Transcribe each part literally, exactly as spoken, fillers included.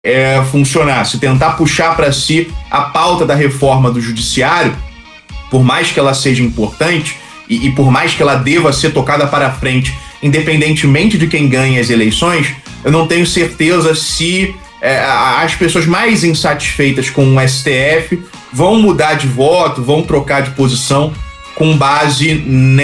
é, funcionar, se tentar puxar para si a pauta da reforma do judiciário, por mais que ela seja importante e, e por mais que ela deva ser tocada para frente, independentemente de quem ganhe as eleições, eu não tenho certeza se é, as pessoas mais insatisfeitas com o S T F vão mudar de voto, vão trocar de posição com base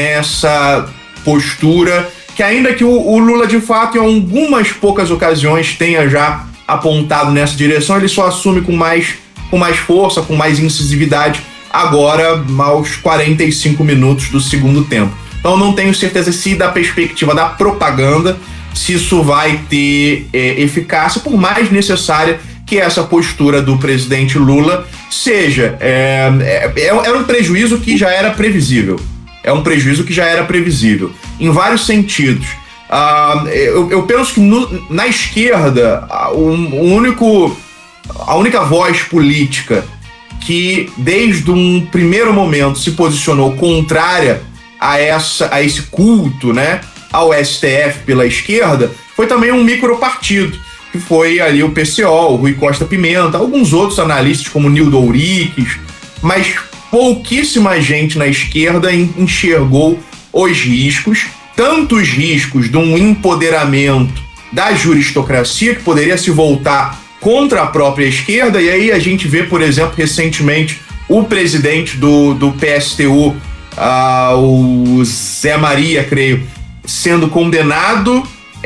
nessa postura que, ainda que o, o Lula de fato em algumas poucas ocasiões tenha já apontado nessa direção, ele só assume com mais, com mais força, com mais incisividade agora aos quarenta e cinco minutos do segundo tempo. Então não tenho certeza se da perspectiva da propaganda, se isso vai ter é, eficácia, por mais necessária que essa postura do presidente Lula seja. É, é, era um prejuízo que já era previsível. É um prejuízo que já era previsível, em vários sentidos. Ah, eu, eu penso que no, na esquerda, o, o único, a única voz política que desde um primeiro momento se posicionou contrária a, essa, a esse culto, né, ao S T F pela esquerda, foi também um micropartido, que foi ali o P C O, o Rui Costa Pimenta, alguns outros analistas como Nildo Ouriques, mas pouquíssima gente na esquerda enxergou os riscos, tanto os riscos de um empoderamento da juristocracia, que poderia se voltar contra a própria esquerda, e aí a gente vê, por exemplo, recentemente, o presidente do, do P S T U, uh, o Zé Maria, creio, sendo condenado,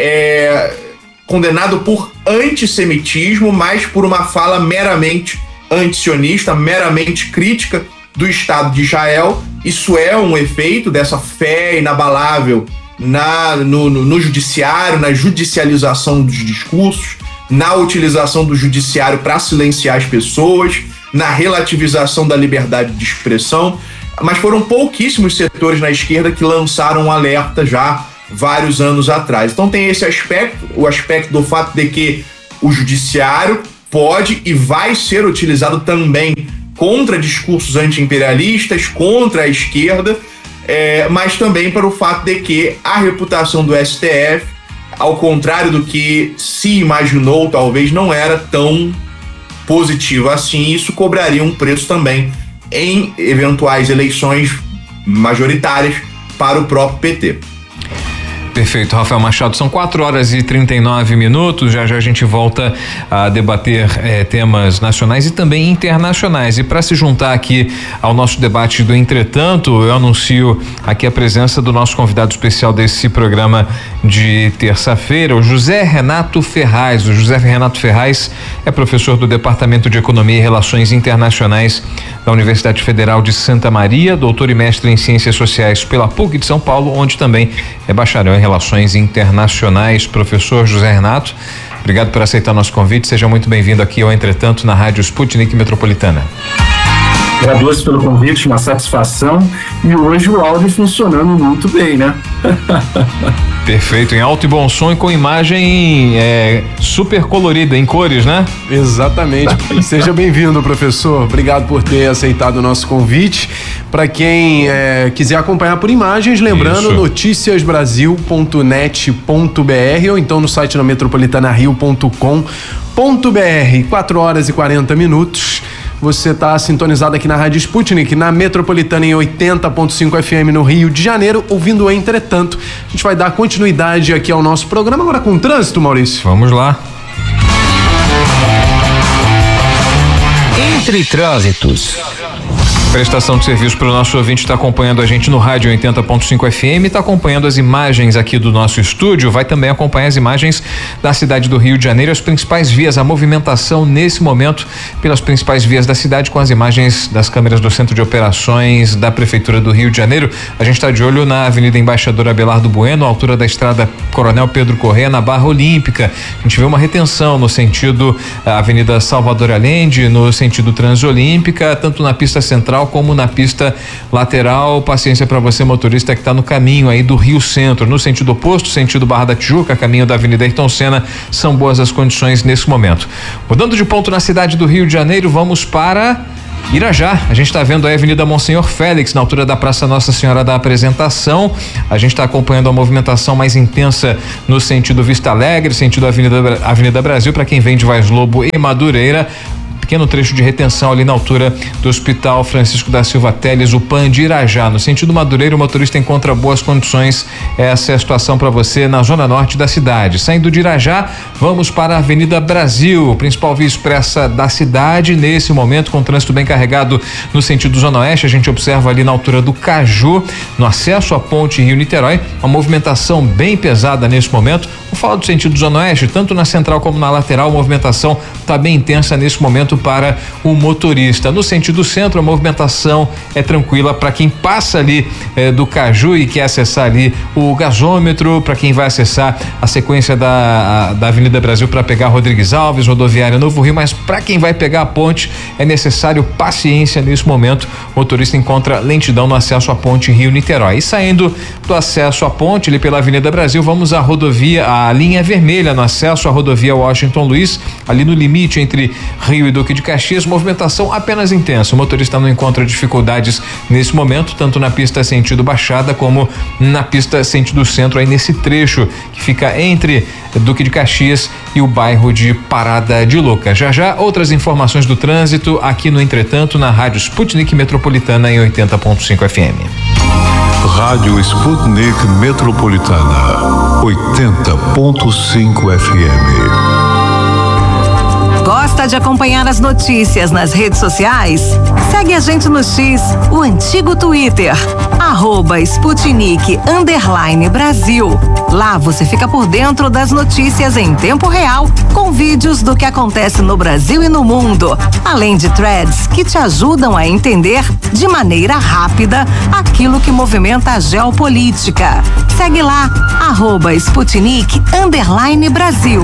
é, condenado por antissemitismo, mas por uma fala meramente antisionista, meramente crítica do Estado de Israel. Isso é um efeito dessa fé inabalável na, no, no, no judiciário, na judicialização dos discursos, na utilização do judiciário para silenciar as pessoas, na relativização da liberdade de expressão, mas foram pouquíssimos setores na esquerda que lançaram um alerta já vários anos atrás. Então tem esse aspecto, o aspecto do fato de que o judiciário pode e vai ser utilizado também contra discursos anti-imperialistas, contra a esquerda, é, mas também para o fato de que a reputação do S T F, ao contrário do que se imaginou, talvez não era tão positiva assim. Isso cobraria um preço também em eventuais eleições majoritárias para o próprio P T. Perfeito, Rafael Machado, são quatro horas e trinta e nove minutos, já já a gente volta a debater eh, temas nacionais e também internacionais. E para se juntar aqui ao nosso debate do Entretanto, eu anuncio aqui a presença do nosso convidado especial desse programa de terça-feira, o José Renato Ferraz. O José Renato Ferraz é professor do Departamento de Economia e Relações Internacionais da Universidade Federal de Santa Maria, doutor e mestre em Ciências Sociais pela P U C de São Paulo, onde também é bacharel em Relações Internacionais. Professor José Renato, obrigado por aceitar nosso convite. Seja muito bem-vindo aqui ao Entretanto na Rádio Sputnik Metropolitana. Agradeço pelo convite, uma satisfação. E hoje o áudio funcionando muito bem, né? Perfeito, em alto e bom som e com imagem é, super colorida, em cores, né? Exatamente. Seja bem-vindo, professor. Obrigado por ter aceitado o nosso convite. Para quem é, quiser acompanhar por imagens, lembrando, noticias brasil ponto net ponto b r ou então no site da metropolitana rio ponto com ponto b r. quatro horas e quarenta minutos. Você está sintonizado aqui na Rádio Sputnik, na Metropolitana em oitenta ponto cinco F M no Rio de Janeiro, ouvindo o Entretanto. A gente vai dar continuidade aqui ao nosso programa, agora com o trânsito, Maurício. Vamos lá. Entre Trânsitos. Prestação de serviço para o nosso ouvinte, está acompanhando a gente no rádio oitenta ponto cinco F M, está acompanhando as imagens aqui do nosso estúdio, vai também acompanhar as imagens da cidade do Rio de Janeiro, as principais vias, a movimentação nesse momento pelas principais vias da cidade, com as imagens das câmeras do Centro de Operações da Prefeitura do Rio de Janeiro. A gente está de olho na Avenida Embaixador Abelardo Bueno, à altura da Estrada Coronel Pedro Corrêa, na Barra Olímpica. A gente vê uma retenção no sentido a Avenida Salvador Allende, no sentido Transolímpica, tanto na pista central como na pista lateral. Paciência para você, motorista, que está no caminho aí do Rio Centro, no sentido oposto, sentido Barra da Tijuca, caminho da Avenida Ayrton Senna. São boas as condições nesse momento. Mudando de ponto na cidade do Rio de Janeiro, vamos para Irajá, a gente está vendo a Avenida Monsenhor Félix, na altura da Praça Nossa Senhora da Apresentação. A gente está acompanhando a movimentação mais intensa no sentido Vista Alegre, sentido Avenida, Avenida Brasil, para quem vem de Vaz Lobo e Madureira. Pequeno trecho de retenção ali na altura do Hospital Francisco da Silva Teles, o P A N de Irajá. No sentido Madureira, o motorista encontra boas condições. Essa é a situação para você na zona norte da cidade. Saindo de Irajá, vamos para a Avenida Brasil, principal via expressa da cidade. Nesse momento, com trânsito bem carregado no sentido zona oeste, a gente observa ali na altura do Caju, no acesso à ponte Rio-Niterói, uma movimentação bem pesada nesse momento. Vou falar do sentido zona oeste, tanto na central como na lateral, a movimentação está bem intensa nesse momento para o motorista. No sentido centro, a movimentação é tranquila para quem passa ali eh, do Caju e quer acessar ali o gasômetro, para quem vai acessar a sequência da, a, da Avenida Brasil para pegar Rodrigues Alves, rodoviária Novo Rio, mas para quem vai pegar a ponte é necessário paciência nesse momento. O motorista encontra lentidão no acesso à ponte Rio-Niterói. E saindo do acesso à ponte ali pela Avenida Brasil, vamos à rodovia, a linha vermelha no acesso à rodovia Washington Luiz, ali no limite entre Rio e Duque de Caxias, movimentação apenas intensa. O motorista não encontra dificuldades nesse momento, tanto na pista sentido Baixada como na pista sentido centro, aí nesse trecho que fica entre Duque de Caxias e o bairro de Parada de Louca. Já já outras informações do trânsito aqui no Entretanto, na Rádio Sputnik Metropolitana em oitenta ponto cinco F M. Rádio Sputnik Metropolitana, oitenta ponto cinco F M. Gosta de acompanhar as notícias nas redes sociais? Segue a gente no X, o antigo Twitter, arroba Sputnik underline Brasil. Lá você fica por dentro das notícias em tempo real, com vídeos do que acontece no Brasil e no mundo, além de threads que te ajudam a entender de maneira rápida aquilo que movimenta a geopolítica. Segue lá, arroba Sputnik underline Brasil.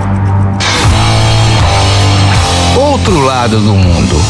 Outro lado do mundo.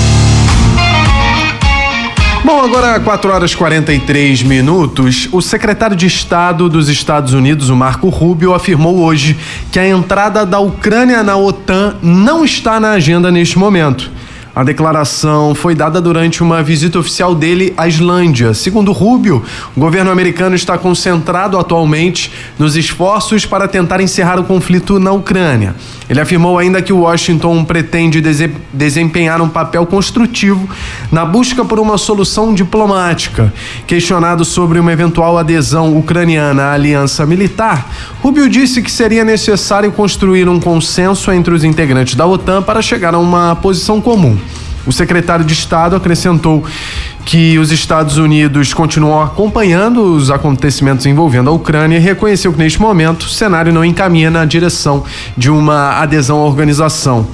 Bom, agora quatro horas e quarenta e três minutos, o secretário de Estado dos Estados Unidos, o Marco Rubio, afirmou hoje que a entrada da Ucrânia na OTAN não está na agenda neste momento. A declaração foi dada durante uma visita oficial dele à Islândia. Segundo Rubio, o governo americano está concentrado atualmente nos esforços para tentar encerrar o conflito na Ucrânia. Ele afirmou ainda que Washington pretende desempenhar um papel construtivo na busca por uma solução diplomática. Questionado sobre uma eventual adesão ucraniana à aliança militar, Rubio disse que seria necessário construir um consenso entre os integrantes da OTAN para chegar a uma posição comum. O secretário de Estado acrescentou que os Estados Unidos continuam acompanhando os acontecimentos envolvendo a Ucrânia e reconheceu que, neste momento, o cenário não encaminha na direção de uma adesão à organização.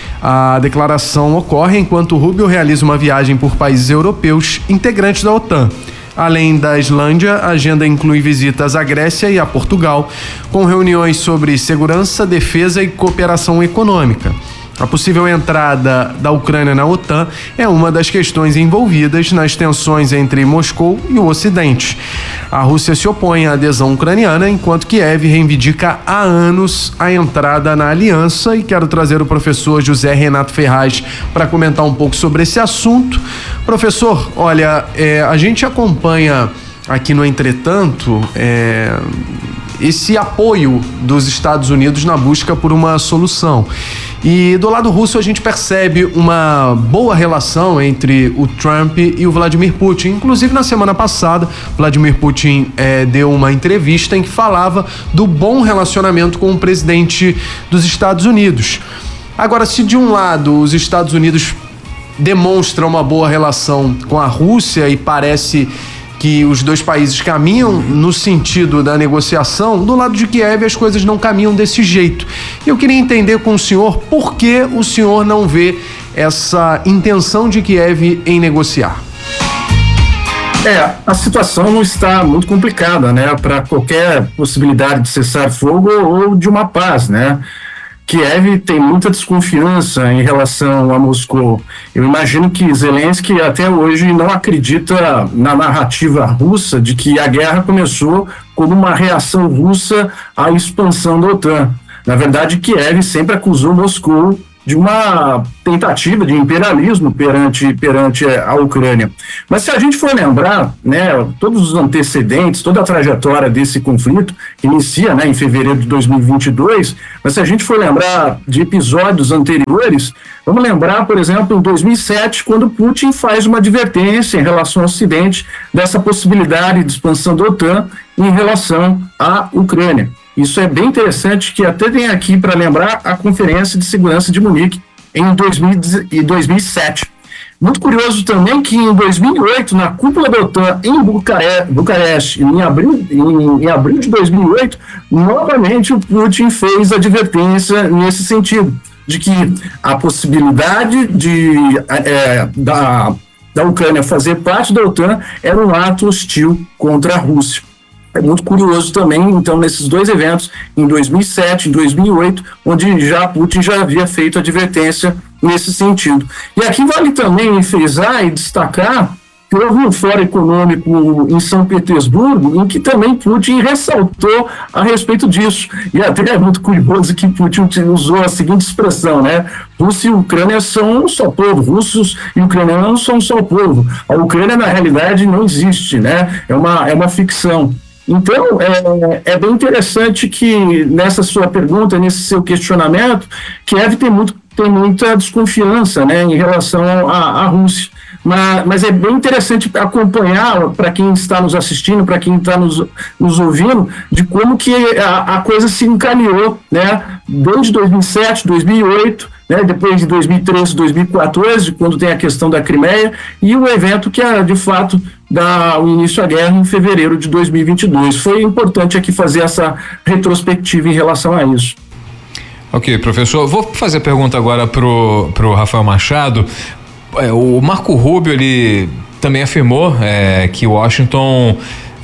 A declaração ocorre enquanto Rubio realiza uma viagem por países europeus integrantes da OTAN. Além da Islândia, a agenda inclui visitas à Grécia e a Portugal, com reuniões sobre segurança, defesa e cooperação econômica. A possível entrada da Ucrânia na OTAN é uma das questões envolvidas nas tensões entre Moscou e o Ocidente. A Rússia se opõe à adesão ucraniana, enquanto Kiev reivindica há anos a entrada na aliança. E quero trazer o professor José Renato Ferraz para comentar um pouco sobre esse assunto. Professor, olha, é, a gente acompanha aqui no Entretanto é, esse apoio dos Estados Unidos na busca por uma solução. E do lado russo a gente percebe uma boa relação entre o Trump e o Vladimir Putin. Inclusive, na semana passada, Vladimir Putin eh, deu uma entrevista em que falava do bom relacionamento com o presidente dos Estados Unidos. Agora, se de um lado os Estados Unidos demonstram uma boa relação com a Rússia e parece que os dois países caminham no sentido da negociação, do lado de Kiev as coisas não caminham desse jeito. Eu queria entender com o senhor por que o senhor não vê essa intenção de Kiev em negociar. É, a situação não está muito complicada, né, para qualquer possibilidade de cessar fogo ou de uma paz, né? Kiev tem muita desconfiança em relação a Moscou. Eu imagino que Zelensky até hoje não acredita na narrativa russa de que a guerra começou como uma reação russa à expansão da OTAN. Na verdade, Kiev sempre acusou Moscou de uma tentativa de imperialismo perante, perante a Ucrânia. Mas se a gente for lembrar, né, todos os antecedentes, toda a trajetória desse conflito, que inicia, né, em fevereiro de dois mil e vinte e dois, mas se a gente for lembrar de episódios anteriores, vamos lembrar, por exemplo, em dois mil e sete, quando Putin faz uma advertência em relação ao Ocidente dessa possibilidade de expansão da OTAN em relação à Ucrânia. Isso é bem interessante, que até tem aqui para lembrar a Conferência de Segurança de Munique em dois mil e sete. Muito curioso também que em dois mil e oito, na cúpula da OTAN em Bucareste, Bucareste em, abril, em, em abril de dois mil e oito, novamente o Putin fez advertência nesse sentido, de que a possibilidade de, é, da, da Ucrânia fazer parte da OTAN era um ato hostil contra a Rússia. É muito curioso também, então, nesses dois eventos, em dois mil e sete, em dois mil e oito, onde já Putin já havia feito advertência nesse sentido. E aqui vale também frisar e destacar que houve um fórum econômico em São Petersburgo, em que também Putin ressaltou a respeito disso. E até é muito curioso que Putin usou a seguinte expressão, né? Rússia e Ucrânia são um só povo, russos e ucranianos são um só povo. A Ucrânia, na realidade, não existe, né? É uma, é uma ficção. Então, é, é bem interessante que nessa sua pergunta, nesse seu questionamento, Kiev tem, muito, tem muita desconfiança, né, em relação à, à Rússia. Mas, mas é bem interessante acompanhar, para quem está nos assistindo, para quem está nos, nos ouvindo, de como que a, a coisa se encaminhou, né, desde dois mil e sete, dois mil e oito, né, depois de dois mil e treze, dois mil e quatorze, quando tem a questão da Crimeia, e o evento que é, de fato, dá o início à guerra em fevereiro de dois mil e vinte e dois. Foi importante aqui fazer essa retrospectiva em relação a isso. Ok, professor. Vou fazer a pergunta agora pro, pro Rafael Machado. É, o Marco Rubio, ele também afirmou é, que Washington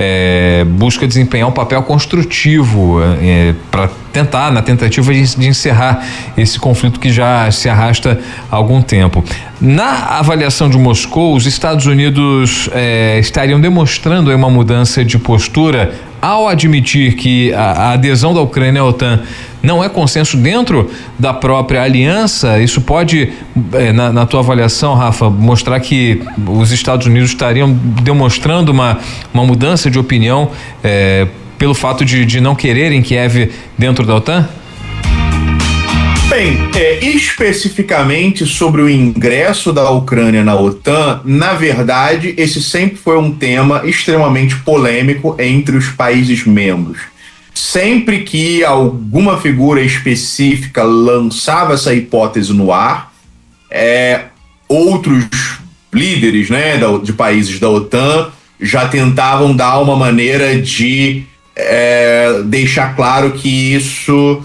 é, busca desempenhar um papel construtivo é, para tentar, na tentativa de, de encerrar esse conflito que já se arrasta há algum tempo. Na avaliação de Moscou, os Estados Unidos é, estariam demonstrando uma mudança de postura ao admitir que a, a adesão da Ucrânia à OTAN não é consenso dentro da própria aliança. Isso pode, é, na, na tua avaliação, Rafa, mostrar que os Estados Unidos estariam demonstrando uma, uma mudança de opinião é, pelo fato de, de não quererem Kiev dentro da OTAN? Bem, é, especificamente sobre o ingresso da Ucrânia na OTAN, na verdade, esse sempre foi um tema extremamente polêmico entre os países membros. Sempre que alguma figura específica lançava essa hipótese no ar, é, outros líderes, né, de países da OTAN já tentavam dar uma maneira de é, deixar claro que isso,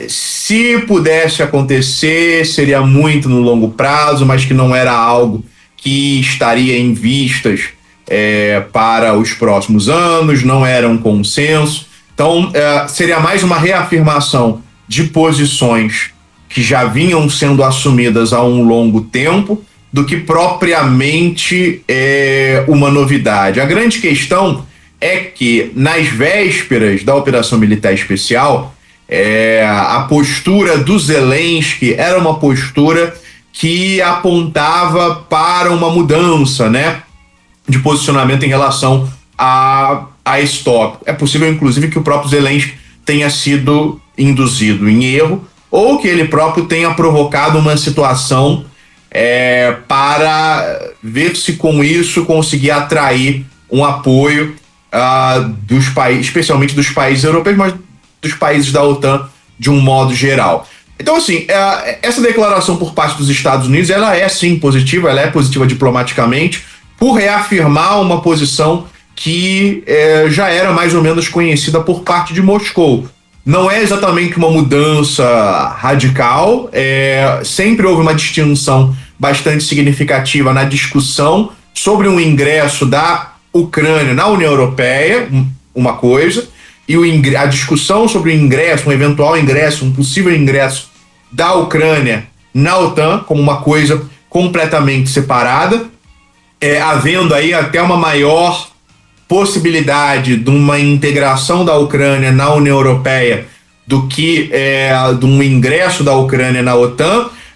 se pudesse acontecer, seria muito no longo prazo, mas que não era algo que estaria em vistas é, para os próximos anos, não era um consenso. Então, é, seria mais uma reafirmação de posições que já vinham sendo assumidas há um longo tempo do que propriamente é, uma novidade. A grande questão é que, nas vésperas da Operação Militar Especial, é, a postura do Zelensky era uma postura que apontava para uma mudança, né, de posicionamento em relação a a esse tópico. É possível, inclusive, que o próprio Zelensky tenha sido induzido em erro ou que ele próprio tenha provocado uma situação é, para ver se com isso conseguir atrair um apoio uh, dos países, especialmente dos países europeus, mas dos países da OTAN de um modo geral. Então, assim, uh, essa declaração por parte dos Estados Unidos, ela é sim positiva, ela é positiva diplomaticamente, por reafirmar uma posição que é, já era mais ou menos conhecida por parte de Moscou. Não é exatamente uma mudança radical, é, sempre houve uma distinção bastante significativa na discussão sobre um ingresso da Ucrânia na União Europeia, uma coisa, e o, a discussão sobre o ingresso, um eventual ingresso, um possível ingresso da Ucrânia na OTAN, como uma coisa completamente separada, é, havendo aí até uma maior possibilidade de uma integração da Ucrânia na União Europeia do que é, de um ingresso da Ucrânia na OTAN,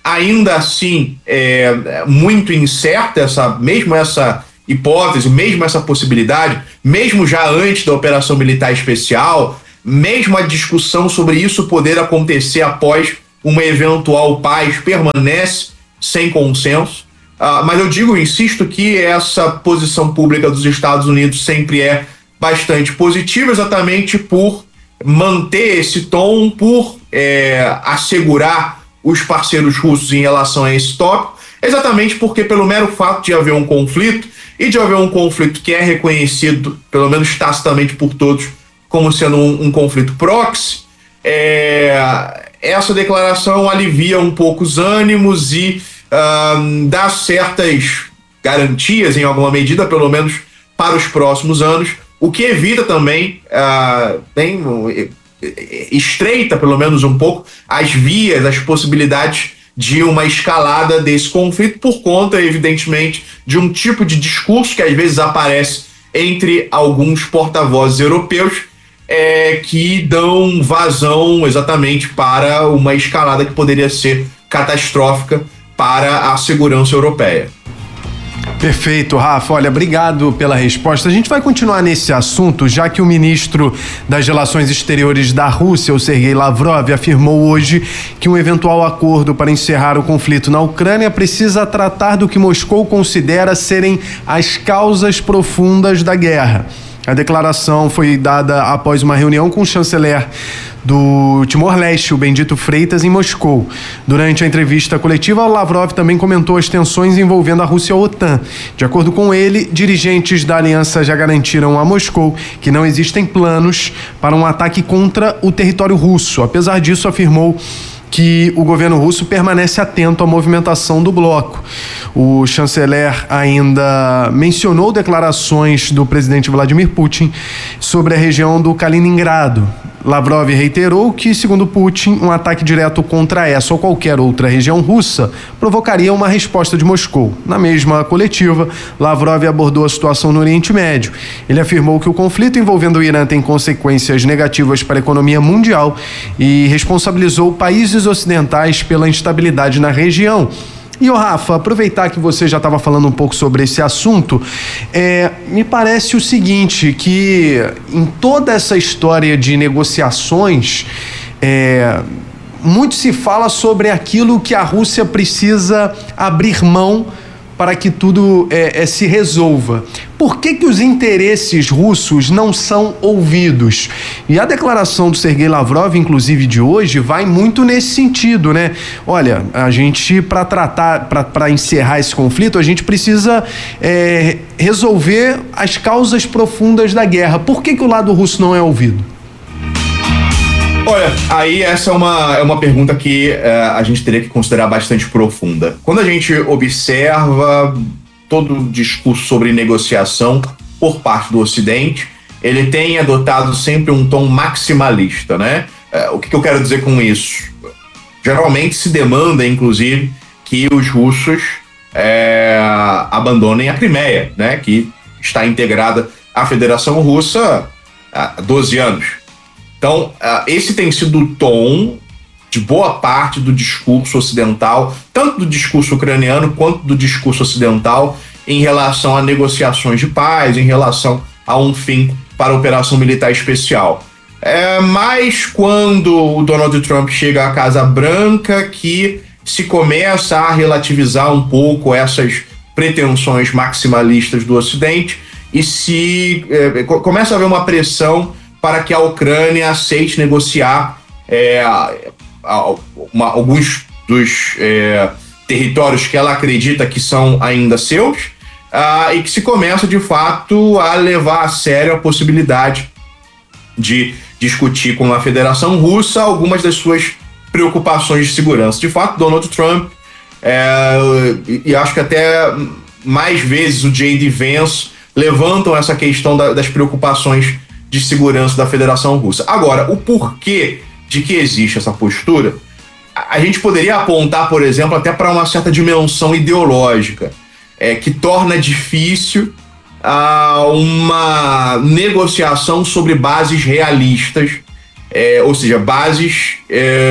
ainda assim é muito incerta essa, mesmo essa hipótese, mesmo essa possibilidade, mesmo já antes da operação militar especial, mesmo a discussão sobre isso poder acontecer após uma eventual paz permanece sem consenso. Uh, mas eu digo, insisto, que essa posição pública dos Estados Unidos sempre é bastante positiva, exatamente por manter esse tom, por é, assegurar os parceiros russos em relação a esse tópico, exatamente porque pelo mero fato de haver um conflito, e de haver um conflito que é reconhecido, pelo menos tacitamente por todos, como sendo um, um conflito proxy, é, essa declaração alivia um pouco os ânimos e uh, dá certas garantias, em alguma medida, pelo menos para os próximos anos, o que evita também, uh, bem, estreita pelo menos um pouco, as vias, as possibilidades de uma escalada desse conflito por conta, evidentemente, de um tipo de discurso que às vezes aparece entre alguns porta-vozes europeus é, que dão vazão exatamente para uma escalada que poderia ser catastrófica para a segurança europeia. Perfeito, Rafa. Olha, obrigado pela resposta. A gente vai continuar nesse assunto, já que o ministro das Relações Exteriores da Rússia, o Sergei Lavrov, afirmou hoje que um eventual acordo para encerrar o conflito na Ucrânia precisa tratar do que Moscou considera serem as causas profundas da guerra. A declaração foi dada após uma reunião com o chanceler do Timor-Leste, o Bendito Freitas, em Moscou. Durante a entrevista coletiva, Lavrov também comentou as tensões envolvendo a Rússia e a OTAN. De acordo com ele, dirigentes da aliança já garantiram a Moscou que não existem planos para um ataque contra o território russo. Apesar disso, afirmou que o governo russo permanece atento à movimentação do bloco. O chanceler ainda mencionou declarações do presidente Vladimir Putin sobre a região do Kaliningrado. Lavrov reiterou que, segundo Putin, um ataque direto contra essa ou qualquer outra região russa provocaria uma resposta de Moscou. Na mesma coletiva, Lavrov abordou a situação no Oriente Médio. Ele afirmou que o conflito envolvendo o Irã tem consequências negativas para a economia mundial e responsabilizou países ocidentais pela instabilidade na região. E, ô Rafa, aproveitar que você já estava falando um pouco sobre esse assunto, é, me parece o seguinte, que em toda essa história de negociações, é, muito se fala sobre aquilo que a Rússia precisa abrir mão para que tudo é, é, se resolva. Por que que os interesses russos não são ouvidos? E a declaração do Sergei Lavrov, inclusive de hoje, vai muito nesse sentido, né? Olha, a gente, para tratar, para encerrar esse conflito, a gente precisa é, resolver as causas profundas da guerra. Por que que o lado russo não é ouvido? Olha, aí essa é uma, é uma pergunta que é, a gente teria que considerar bastante profunda. Quando a gente observa todo o discurso sobre negociação por parte do Ocidente, ele tem adotado sempre um tom maximalista, né? É, o que, que eu quero dizer com isso? Geralmente se demanda, inclusive, que os russos é, abandonem a Crimeia, né? Que está integrada à Federação Russa há doze anos. Então, esse tem sido o tom de boa parte do discurso ocidental, tanto do discurso ucraniano quanto do discurso ocidental, em relação a negociações de paz, em relação a um fim para a operação militar especial. É mais quando o Donald Trump chega à Casa Branca que se começa a relativizar um pouco essas pretensões maximalistas do Ocidente e se é, começa a haver uma pressão para que a Ucrânia aceite negociar é, uma, alguns dos é, territórios que ela acredita que são ainda seus, uh, e que se começa, de fato, a levar a sério a possibilidade de discutir com a Federação Russa algumas das suas preocupações de segurança. De fato, Donald Trump, é, e, e acho que até mais vezes o J D Vance levantam essa questão da, das preocupações de segurança da Federação Russa. Agora, o porquê de que existe essa postura, a gente poderia apontar, por exemplo, até para uma certa dimensão ideológica, é, que torna difícil ah, uma negociação sobre bases realistas, é, ou seja, bases é, que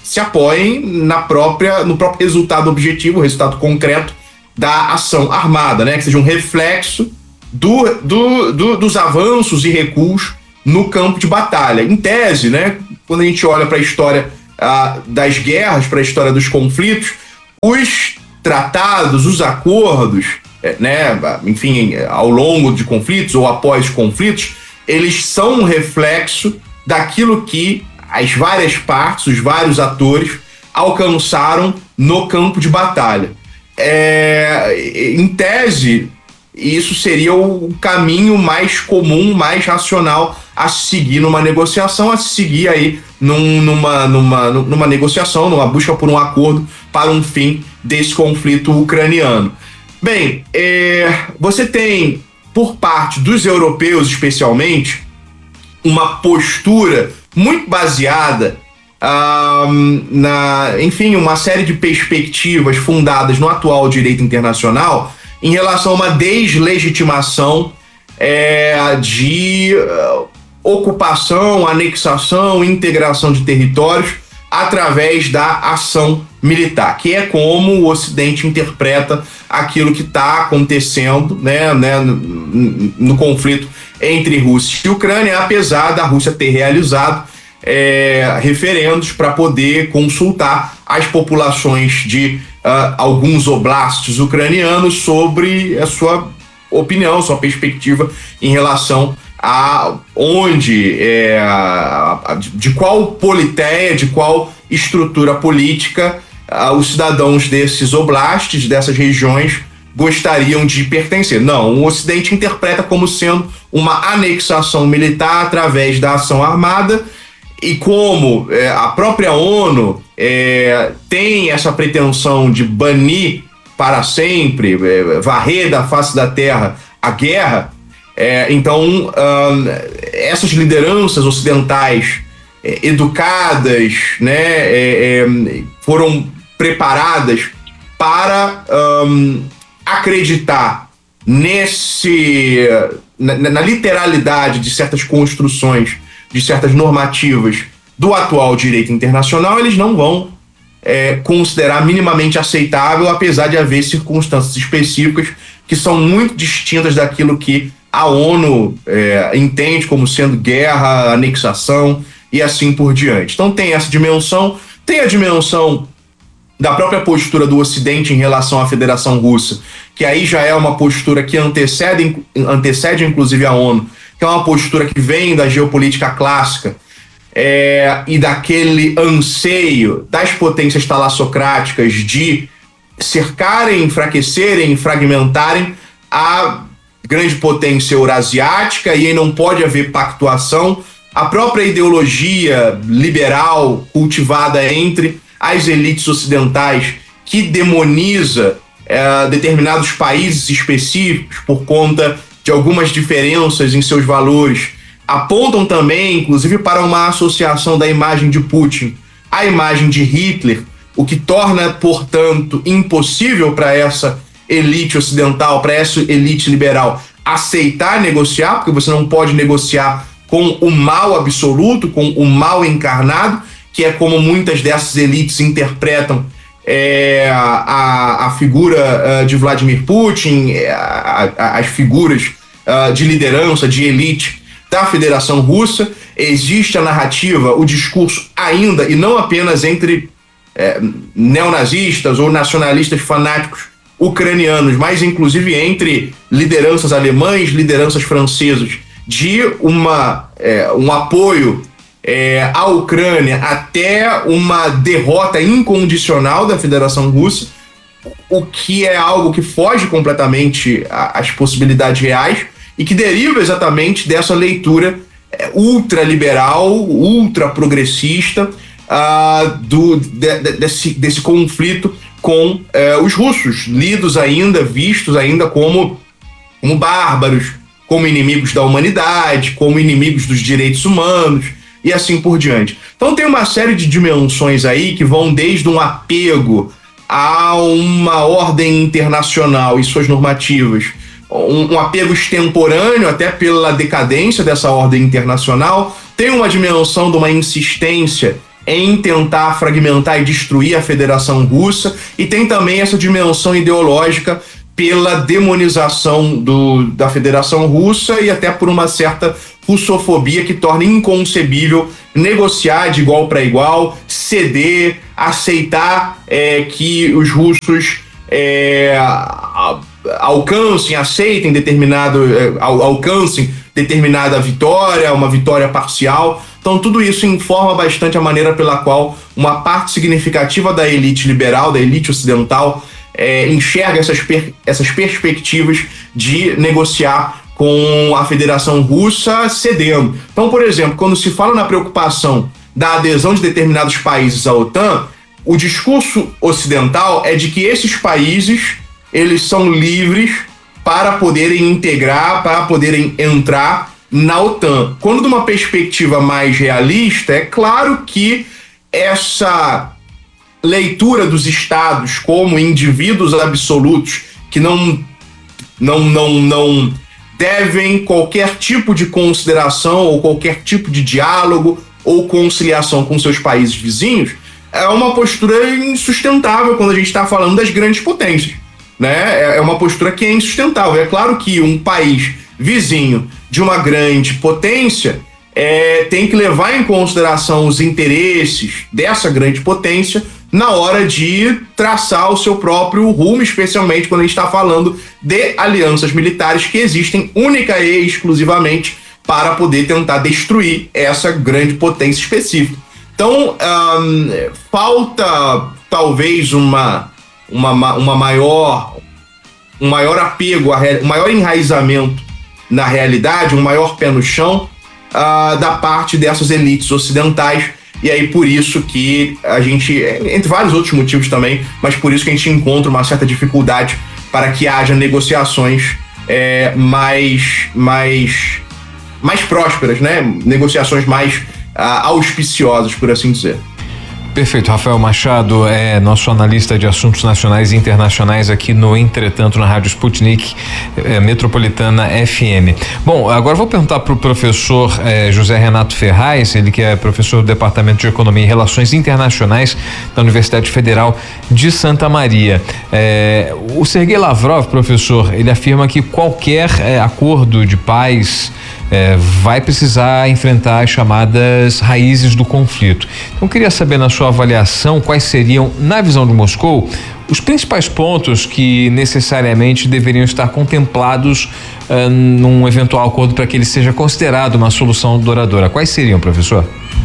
se apoiem na própria, no próprio resultado objetivo, resultado concreto da ação armada, né? Que seja um reflexo do, do, do, dos avanços e recuos no campo de batalha. Em tese, né? Quando a gente olha para a história uh, das guerras, para a história dos conflitos, os tratados, os acordos, né? Enfim, ao longo de conflitos ou após conflitos, eles são um reflexo daquilo que as várias partes, os vários atores alcançaram no campo de batalha. É, em tese, isso seria o caminho mais comum, mais racional a se seguir numa negociação, a se seguir aí num, numa, numa, numa negociação, numa busca por um acordo para um fim desse conflito ucraniano. Bem, é, você tem, por parte dos europeus especialmente, uma postura muito baseada um, na, enfim, uma série de perspectivas fundadas no atual direito internacional em relação a uma deslegitimação é, de uh, ocupação, anexação, integração de territórios através da ação militar, que é como o Ocidente interpreta aquilo que está acontecendo, né, né, no, no conflito entre Rússia e Ucrânia, apesar da Rússia ter realizado é, referendos para poder consultar as populações de uh, alguns oblastes ucranianos sobre a sua opinião, sua perspectiva em relação a onde, é, a, a, de qual politeia, de qual estrutura política uh, os cidadãos desses oblastes, dessas regiões, gostariam de pertencer. Não, o Ocidente interpreta como sendo uma anexação militar através da ação armada, e como é, a própria ONU é, tem essa pretensão de banir para sempre, é, varrer da face da terra a guerra, é, então hum, essas lideranças ocidentais é, educadas, né, é, é, foram preparadas para hum, acreditar nesse, na, na literalidade de certas construções, de certas normativas do atual direito internacional. Eles não vão é, considerar minimamente aceitável, apesar de haver circunstâncias específicas que são muito distintas daquilo que a ONU é, entende como sendo guerra, anexação e assim por diante. Então tem essa dimensão, tem a dimensão da própria postura do Ocidente em relação à Federação Russa, que aí já é uma postura que antecede, antecede inclusive a ONU, que é uma postura que vem da geopolítica clássica é, e daquele anseio das potências talassocráticas de cercarem, enfraquecerem, fragmentarem a grande potência eurasiática, e aí não pode haver pactuação. A própria ideologia liberal cultivada entre as elites ocidentais, que demoniza é, determinados países específicos por conta de algumas diferenças em seus valores, apontam também, inclusive, para uma associação da imagem de Putin à imagem de Hitler, o que torna, portanto, impossível para essa elite ocidental, para essa elite liberal, aceitar negociar, porque você não pode negociar com o mal absoluto, com o mal encarnado, que é como muitas dessas elites interpretam é, a, a figura uh, de Vladimir Putin, a, a, as figuras uh, de liderança, de elite da Federação Russa. Existe a narrativa, o discurso ainda, e não apenas entre é, neonazistas ou nacionalistas fanáticos ucranianos, mas inclusive entre lideranças alemães, lideranças francesas, de uma, é, um apoio É, a Ucrânia até uma derrota incondicional da Federação Russa, o que é algo que foge completamente às possibilidades reais e que deriva exatamente dessa leitura é, ultraliberal, ultraprogressista uh, do, de, de, desse, desse conflito com uh, os russos, lidos ainda, vistos ainda como, como bárbaros, como inimigos da humanidade, como inimigos dos direitos humanos, e assim por diante. Então tem uma série de dimensões aí que vão desde um apego a uma ordem internacional e suas normativas, um, um apego extemporâneo até pela decadência dessa ordem internacional, tem uma dimensão de uma insistência em tentar fragmentar e destruir a Federação Russa, e tem também essa dimensão ideológica pela demonização do, da Federação Russa e até por uma certa russofobia que torna inconcebível negociar de igual para igual, ceder, aceitar é, que os russos é, alcancem, aceitem determinado, é, alcancem determinada vitória, uma vitória parcial. Então tudo isso informa bastante a maneira pela qual uma parte significativa da elite liberal, da elite ocidental, é, enxerga essas, per, essas perspectivas de negociar com a Federação Russa cedendo. Então, por exemplo, quando se fala na preocupação da adesão de determinados países à OTAN, o discurso ocidental é de que esses países eles são livres para poderem integrar, para poderem entrar na OTAN. Quando de uma perspectiva mais realista, é claro que essa leitura dos estados como indivíduos absolutos que não, não, não, não devem qualquer tipo de consideração ou qualquer tipo de diálogo ou conciliação com seus países vizinhos, é uma postura insustentável quando a gente está falando das grandes potências, né? É uma postura que é insustentável. É claro que um país vizinho de uma grande potência é, tem que levar em consideração os interesses dessa grande potência na hora de traçar o seu próprio rumo, especialmente quando a gente está falando de alianças militares que existem única e exclusivamente para poder tentar destruir essa grande potência específica. Então, um, falta talvez uma, uma, uma maior, um maior apego, a, um maior enraizamento na realidade, um maior pé no chão uh, da parte dessas elites ocidentais. E aí por isso que a gente, entre vários outros motivos também, mas por isso que a gente encontra uma certa dificuldade para que haja negociações é, mais, mais, mais prósperas, né? Negociações mais ah, auspiciosas, por assim dizer. Perfeito. Rafael Machado é nosso analista de assuntos nacionais e internacionais aqui no Entretanto na Rádio Sputnik é, Metropolitana F M. Bom, agora vou perguntar para o professor é, José Renato Ferraz, ele que é professor do Departamento de Economia e Relações Internacionais da Universidade Federal de Santa Maria. É, o Sergei Lavrov, professor, ele afirma que qualquer é, acordo de paz É, vai precisar enfrentar as chamadas raízes do conflito. Então, eu queria saber, na sua avaliação, quais seriam, na visão de Moscou, os principais pontos que necessariamente deveriam estar contemplados uh, num eventual acordo para que ele seja considerado uma solução duradoura. Quais seriam, professor?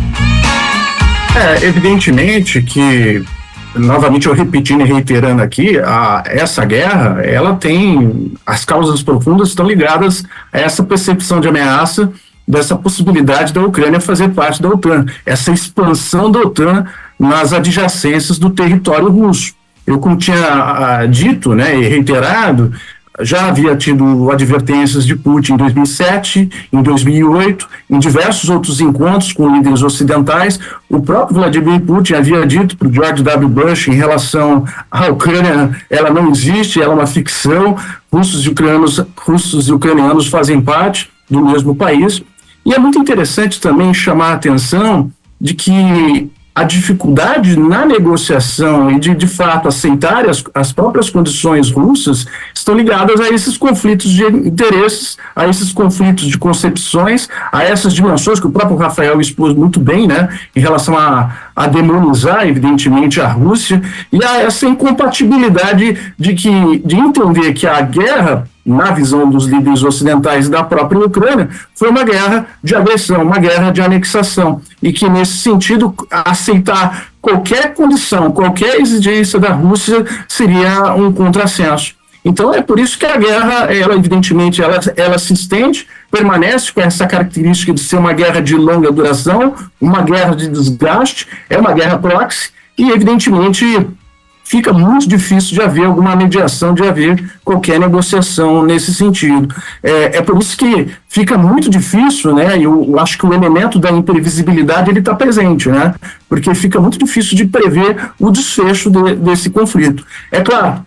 É, evidentemente que, novamente eu repetindo e reiterando aqui, a, essa guerra, ela tem, as causas profundas estão ligadas a essa percepção de ameaça, dessa possibilidade da Ucrânia fazer parte da OTAN, essa expansão da OTAN nas adjacências do território russo. Eu, como tinha a, dito, né, e reiterado, já havia tido advertências de Putin em dois mil e sete, em dois mil e oito, em diversos outros encontros com líderes ocidentais. O próprio Vladimir Putin havia dito para o George W. Bush em relação à Ucrânia, ela não existe, ela é uma ficção, russos e ucranianos, russos e ucranianos fazem parte do mesmo país. E é muito interessante também chamar a atenção de que a dificuldade na negociação e de, de fato, aceitar as, as próprias condições russas estão ligadas a esses conflitos de interesses, a esses conflitos de concepções, a essas dimensões que o próprio Rafael expôs muito bem, né, em relação a, a demonizar, evidentemente, a Rússia, e a essa incompatibilidade de, que, de entender que a guerra, na visão dos líderes ocidentais da própria Ucrânia, foi uma guerra de agressão, uma guerra de anexação, e que, nesse sentido, aceitar qualquer condição, qualquer exigência da Rússia seria um contrassenso. Então, é por isso que a guerra, ela, evidentemente, ela, ela se estende, permanece com essa característica de ser uma guerra de longa duração, uma guerra de desgaste, é uma guerra proxy, e, evidentemente, fica muito difícil de haver alguma mediação, de haver qualquer negociação nesse sentido. É, é por isso que fica muito difícil, né, eu, eu acho que o elemento da imprevisibilidade ele está presente, né, porque fica muito difícil de prever o desfecho de, desse conflito. É claro,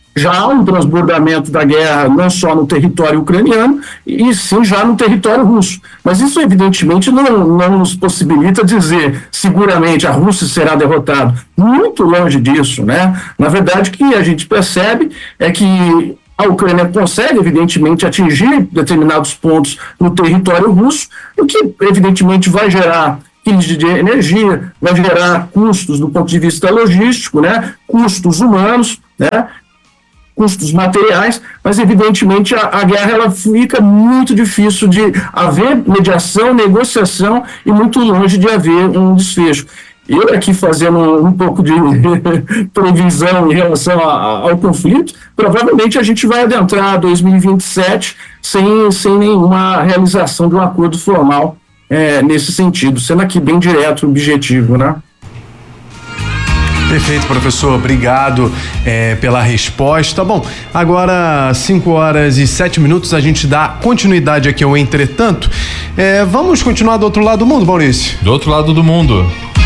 já há um transbordamento da guerra não só no território ucraniano, e sim já no território russo. Mas isso, evidentemente, não, não nos possibilita dizer seguramente a Rússia será derrotada. Muito longe disso, né? Na verdade, o que a gente percebe é que a Ucrânia consegue, evidentemente, atingir determinados pontos no território russo, o que, evidentemente, vai gerar crise de energia, vai gerar custos do ponto de vista logístico, né? Custos humanos, né? Custos materiais, mas evidentemente a, a guerra ela fica muito difícil de haver mediação, negociação e muito longe de haver um desfecho. Eu aqui fazendo um pouco de previsão em relação a, a, ao conflito, provavelmente a gente vai adentrar dois mil e vinte e sete sem, sem nenhuma realização de um acordo formal é, nesse sentido, sendo aqui bem direto o objetivo, né? Perfeito, professor. Obrigado é, pela resposta. Bom, agora cinco horas e sete minutos, a gente dá continuidade aqui ao Entretanto. É, vamos continuar do outro lado do mundo, Maurício? Do outro lado do mundo.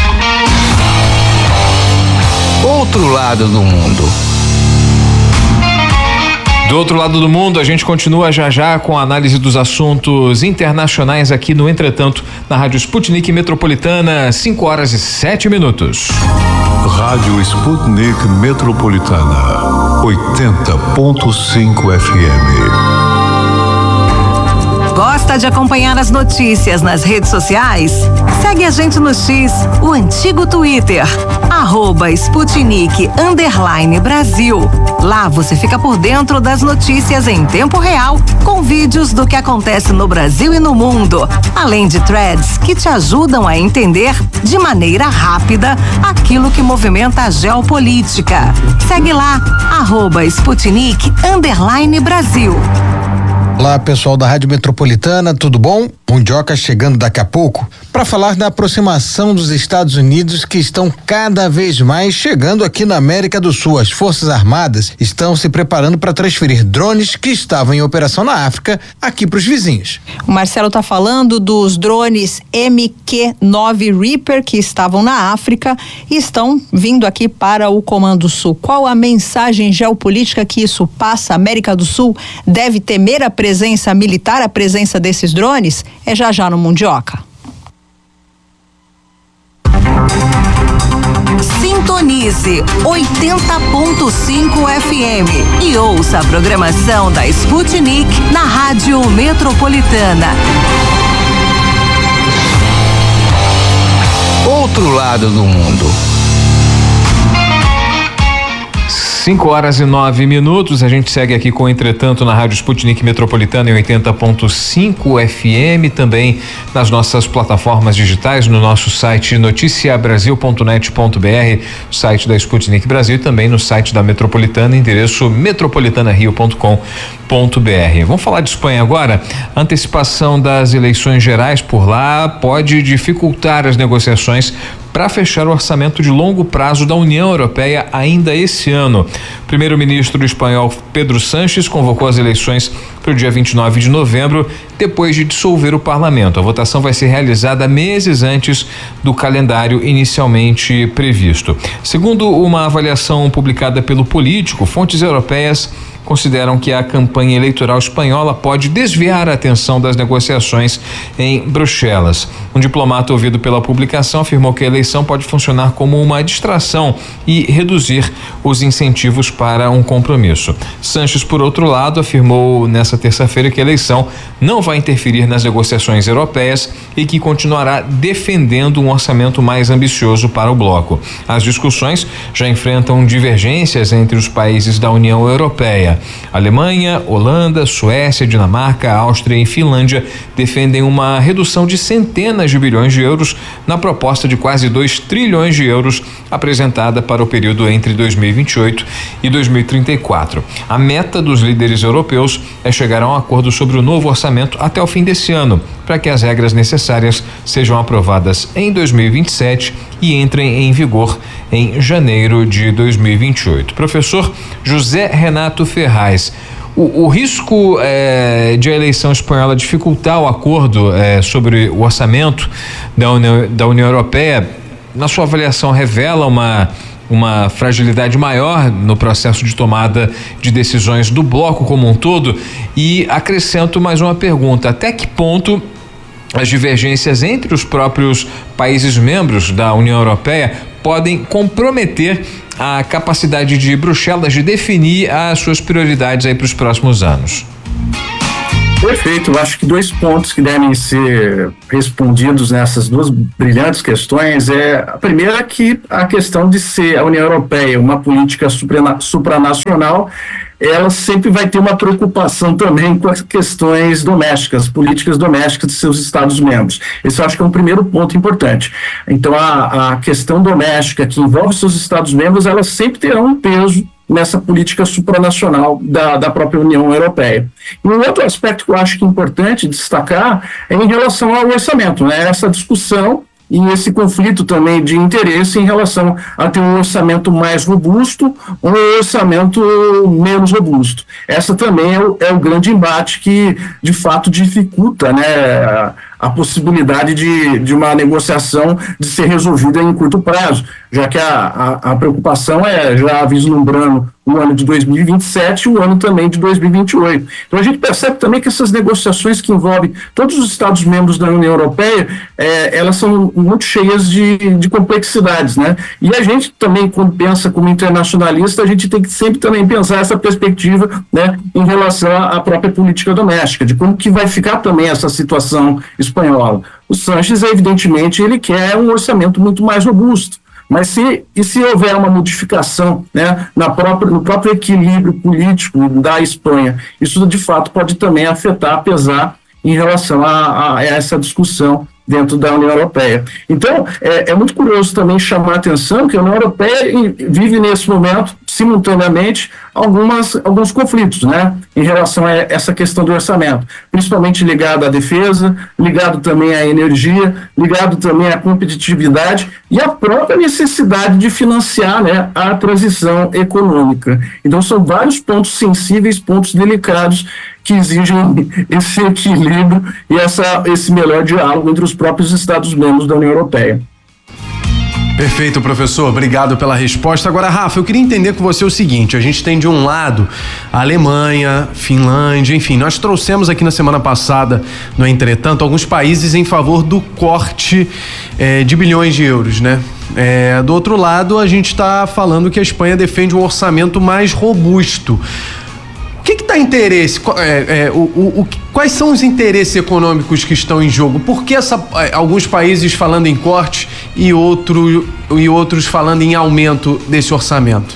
Outro lado do mundo. Do outro lado do mundo, a gente continua já já com a análise dos assuntos internacionais aqui no Entretanto, na Rádio Sputnik Metropolitana, cinco horas e sete minutos. Rádio Sputnik Metropolitana, oitenta ponto cinco F M. Gosta de acompanhar as notícias nas redes sociais? Segue a gente no X, o antigo Twitter, arroba Sputnik underline Brasil. Lá você fica por dentro das notícias em tempo real, com vídeos do que acontece no Brasil e no mundo, além de threads que te ajudam a entender de maneira rápida aquilo que movimenta a geopolítica. Segue lá, arroba Sputnik underline Brasil. Olá, pessoal da Rádio Metropolitana, tudo bom? Mundioca chegando daqui a pouco para falar da aproximação dos Estados Unidos, que estão cada vez mais chegando aqui na América do Sul. As Forças Armadas estão se preparando para transferir drones que estavam em operação na África aqui para os vizinhos. O Marcelo está falando dos drones M Q nove Reaper que estavam na África e estão vindo aqui para o Comando Sul. Qual a mensagem geopolítica que isso passa? A América do Sul deve temer a presença militar, a presença desses drones? É já já no Mundioca. Sintonize oitenta ponto cinco F M e ouça a programação da Sputnik na Rádio Metropolitana. Outro lado do mundo. cinco horas e nove minutos, a gente segue aqui com o Entretanto na Rádio Sputnik Metropolitana em oitenta ponto cinco F M, também nas nossas plataformas digitais, no nosso site noticia brasil ponto net ponto b r, site da Sputnik Brasil, e também no site da Metropolitana, endereço metropolitana rio ponto com ponto b r. Vamos falar de Espanha agora. A antecipação das eleições gerais por lá pode dificultar as negociações para fechar o orçamento de longo prazo da União Europeia ainda esse ano. O primeiro-ministro espanhol Pedro Sánchez convocou as eleições para o dia vinte e nove de novembro, depois de dissolver o parlamento. A votação vai ser realizada meses antes do calendário inicialmente previsto. Segundo uma avaliação publicada pelo Político, fontes europeias consideram que a campanha eleitoral espanhola pode desviar a atenção das negociações em Bruxelas. Um diplomata ouvido pela publicação afirmou que a eleição pode funcionar como uma distração e reduzir os incentivos para um compromisso. Sánchez, por outro lado, afirmou nessa terça-feira que a eleição não vai interferir nas negociações europeias e que continuará defendendo um orçamento mais ambicioso para o bloco. As discussões já enfrentam divergências entre os países da União Europeia. Alemanha, Holanda, Suécia, Dinamarca, Áustria e Finlândia defendem uma redução de centenas de bilhões de euros na proposta de quase dois trilhões de euros apresentada para o período entre dois mil e vinte e oito e dois mil e trinta e quatro. A meta dos líderes europeus é chegar a um acordo sobre o novo orçamento até o fim desse ano, para que as regras necessárias sejam aprovadas em dois mil e vinte e sete e entrem em vigor em janeiro de dois mil e vinte e oito. Professor José Renato Ferraz, o, o risco eh, de a eleição espanhola dificultar o acordo eh, sobre o orçamento da União, da União Europeia, na sua avaliação, revela uma uma fragilidade maior no processo de tomada de decisões do bloco como um todo. E acrescento mais uma pergunta: até que ponto as divergências entre os próprios países membros da União Europeia podem comprometer a capacidade de Bruxelas de definir as suas prioridades aí para os próximos anos? Perfeito, eu acho que dois pontos que devem ser respondidos nessas duas brilhantes questões é, a primeira é que a questão de ser a União Europeia uma política suprana, supranacional, ela sempre vai ter uma preocupação também com as questões domésticas, políticas domésticas de seus Estados-membros. Esse eu acho que é um primeiro ponto importante. Então, a, a questão doméstica que envolve seus Estados-membros, ela sempre terá um peso nessa política supranacional da, da própria União Europeia. E um outro aspecto que eu acho que é importante destacar é em relação ao orçamento, né? Essa discussão e esse conflito também de interesse em relação a ter um orçamento mais robusto ou um orçamento menos robusto. Essa também é o, é o grande embate que, de fato, dificulta, né, a, a possibilidade de, de uma negociação de ser resolvida em curto prazo, já que a, a, a preocupação é já vislumbrando o ano de dois mil e vinte e sete e o ano também de dois mil e vinte e oito. Então a gente percebe também que essas negociações que envolvem todos os Estados-membros da União Europeia, é, elas são muito cheias de, de complexidades, né? E a gente também, quando pensa como internacionalista, a gente tem que sempre também pensar essa perspectiva, né, em relação à própria política doméstica, de como que vai ficar também essa situação espanhola. O Sánchez, evidentemente, ele quer um orçamento muito mais robusto. Mas se, e se houver uma modificação, né, na própria, no próprio equilíbrio político da Espanha, isso de fato pode também afetar, pesar em relação a, a essa discussão dentro da União Europeia. Então, é, é muito curioso também chamar a atenção que a União Europeia vive nesse momento, simultaneamente, algumas, alguns conflitos, né, em relação a essa questão do orçamento, principalmente ligado à defesa, ligado também à energia, ligado também à competitividade e à própria necessidade de financiar, né, a transição econômica. Então, são vários pontos sensíveis, pontos delicados que exigem esse equilíbrio e essa, esse melhor diálogo entre os próprios Estados-membros da União Europeia. Perfeito, professor. Obrigado pela resposta. Agora, Rafa, eu queria entender com você o seguinte: a gente tem de um lado a Alemanha, Finlândia, enfim, nós trouxemos aqui na semana passada, no Entretanto, alguns países em favor do corte eh, de bilhões de euros, né? É, do outro lado, a gente está falando que a Espanha defende um orçamento mais robusto. O que está em interesse? É, é, o, o, o, quais são os interesses econômicos que estão em jogo? Por que essa, alguns países falando em corte e, outro, e outros falando em aumento desse orçamento?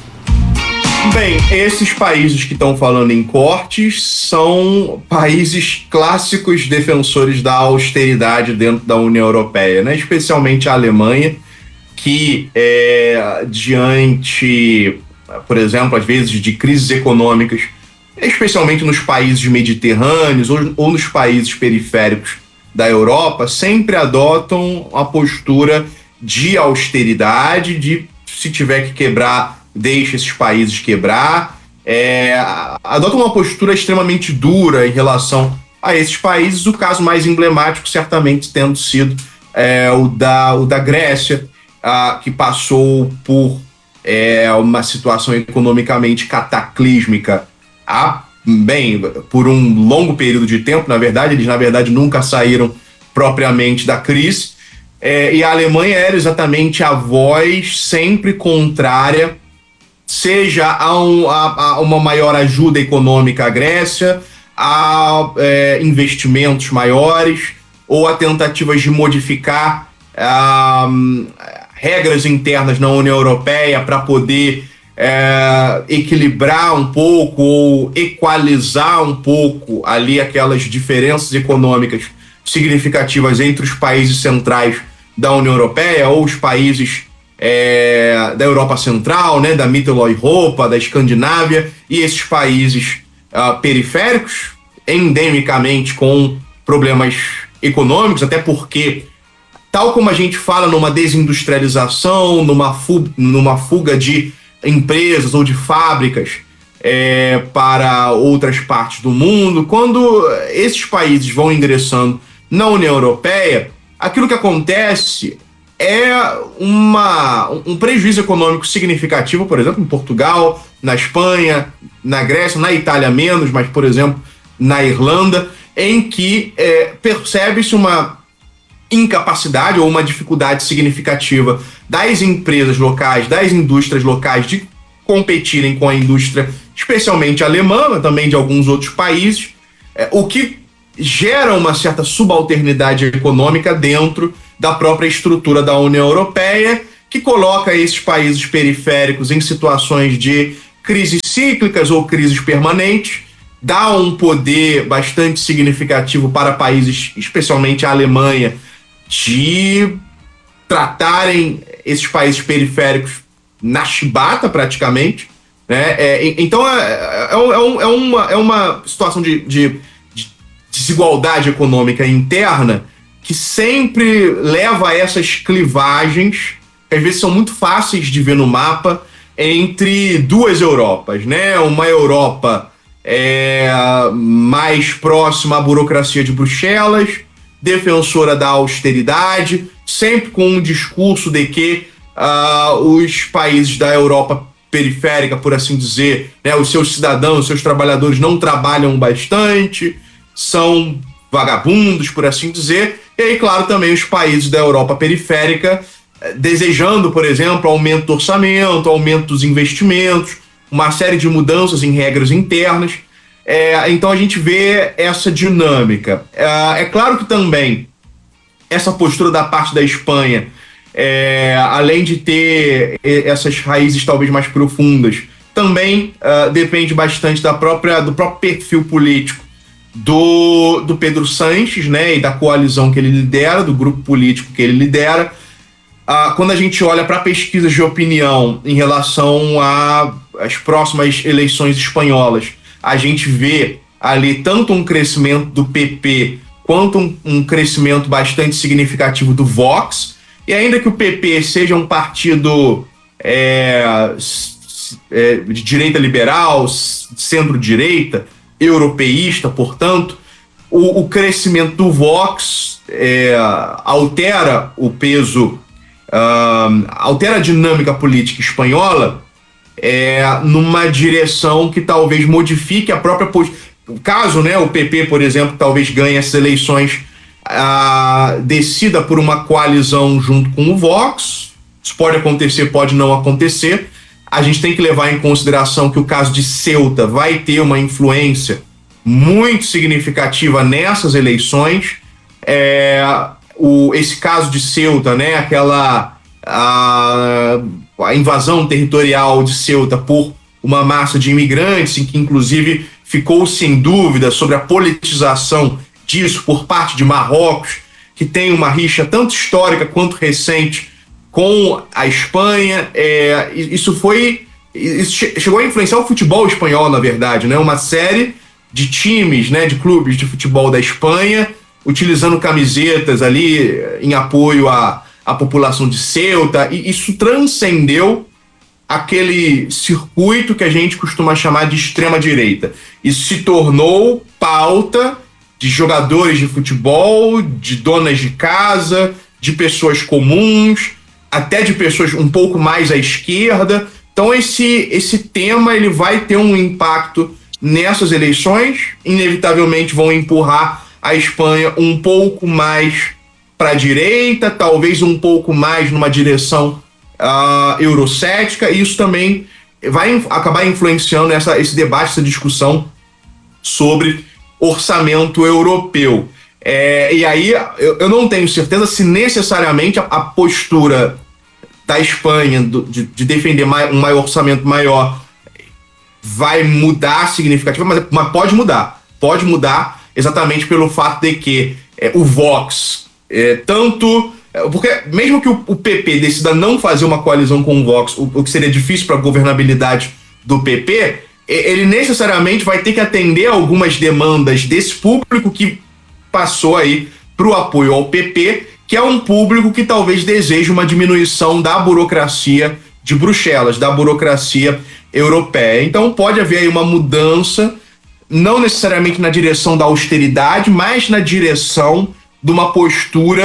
Bem, esses países que estão falando em cortes são países clássicos defensores da austeridade dentro da União Europeia, né? Especialmente a Alemanha, que é, diante, por exemplo, às vezes de crises econômicas, especialmente nos países mediterrâneos ou, ou nos países periféricos da Europa, sempre adotam a postura de austeridade, de se tiver que quebrar, deixa esses países quebrar, é, adotam uma postura extremamente dura em relação a esses países, o caso mais emblemático certamente tendo sido é, o, da, o da Grécia, a, que passou por é, uma situação economicamente cataclísmica há, bem, por um longo período de tempo. Na verdade, eles na verdade nunca saíram propriamente da crise, é, e a Alemanha era exatamente a voz sempre contrária, seja a, um, a, a uma maior ajuda econômica à Grécia, a é, investimentos maiores, ou a tentativas de modificar a, regras internas na União Europeia para poder é, equilibrar um pouco ou equalizar um pouco ali aquelas diferenças econômicas significativas entre os países centrais da União Europeia ou os países é, da Europa Central, né, da Mitteleuropa, da Escandinávia, e esses países uh, periféricos, endemicamente com problemas econômicos, até porque, tal como a gente fala numa desindustrialização, numa fuga, numa fuga de empresas ou de fábricas é, para outras partes do mundo, quando esses países vão ingressando na União Europeia, aquilo que acontece é uma, um prejuízo econômico significativo, por exemplo, em Portugal, na Espanha, na Grécia, na Itália menos, mas, por exemplo, na Irlanda, em que é, percebe-se uma incapacidade ou uma dificuldade significativa das empresas locais, das indústrias locais de competirem com a indústria, especialmente alemã, mas também de alguns outros países, é, o que gera uma certa subalternidade econômica dentro da própria estrutura da União Europeia, que coloca esses países periféricos em situações de crises cíclicas ou crises permanentes, dá um poder bastante significativo para países, especialmente a Alemanha, de tratarem esses países periféricos na chibata, praticamente. Né? É, então, é, é, é, um, é, uma, é uma situação de, de, de desigualdade econômica interna que sempre leva a essas clivagens, que às vezes são muito fáceis de ver no mapa, entre duas Europas. Né? Uma Europa é, mais próxima à burocracia de Bruxelas, defensora da austeridade, sempre com um discurso de que uh, os países da Europa periférica, por assim dizer, né, os seus cidadãos, os seus trabalhadores não trabalham bastante, são vagabundos, por assim dizer, e aí, claro, também os países da Europa periférica desejando, por exemplo, aumento do orçamento, aumento dos investimentos, uma série de mudanças em regras internas. É, então a gente vê essa dinâmica. É, é claro que também essa postura da parte da Espanha, é, além de ter essas raízes talvez mais profundas, também uh, depende bastante da própria, do próprio perfil político do, do Pedro Sánchez, né, e da coalizão que ele lidera, do grupo político que ele lidera. Uh, quando a gente olha para pesquisas de opinião em relação às próximas eleições espanholas, a gente vê ali tanto um crescimento do P P quanto um, um crescimento bastante significativo do Vox. E ainda que o P P seja um partido é, é, de direita liberal, centro-direita, europeísta, portanto, o, o crescimento do Vox é, altera o peso, uh, altera a dinâmica política espanhola é, numa direção que talvez modifique a própria postura. Caso, né, o P P, por exemplo, talvez ganhe essas eleições, a descida por uma coalizão junto com o Vox. Isso pode acontecer, pode não acontecer. A gente tem que levar em consideração que o caso de Ceuta vai ter uma influência muito significativa nessas eleições. É, o, esse caso de Ceuta, né, aquela a, a invasão territorial de Ceuta por uma massa de imigrantes, em que inclusive ficou sem dúvida sobre a politização disso por parte de Marrocos, que tem uma rixa tanto histórica quanto recente com a Espanha. É, isso foi, isso chegou a influenciar o futebol espanhol, na verdade, né? Uma série de times, né, de clubes de futebol da Espanha, utilizando camisetas ali em apoio à, à população de Ceuta, e isso transcendeu aquele circuito que a gente costuma chamar de extrema-direita. Isso se tornou pauta de jogadores de futebol, de donas de casa, de pessoas comuns, até de pessoas um pouco mais à esquerda. Então esse, esse tema ele vai ter um impacto nessas eleições, inevitavelmente vão empurrar a Espanha um pouco mais para a direita, talvez um pouco mais numa direção uh, eurocética, e isso também vai inf- acabar influenciando essa, esse debate, essa discussão sobre orçamento europeu. É, e aí eu, eu não tenho certeza se necessariamente a, a postura da Espanha do, de, de defender mai, um maior orçamento maior vai mudar significativamente, mas, mas pode mudar. Pode mudar exatamente pelo fato de que é, o Vox, é, tanto... É, porque mesmo que o, o P P decida não fazer uma coalizão com o Vox, o, o que seria difícil para a governabilidade do P P, ele necessariamente vai ter que atender algumas demandas desse público que passou aí para o apoio ao P P, que é um público que talvez deseje uma diminuição da burocracia de Bruxelas, da burocracia europeia. Então pode haver aí uma mudança, não necessariamente na direção da austeridade, mas na direção de uma postura